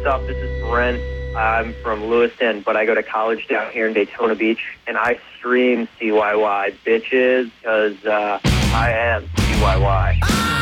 up? This is Brent. I'm from Lewiston, but I go to college down here in Daytona Beach, and I stream CYY bitches because I am CYY.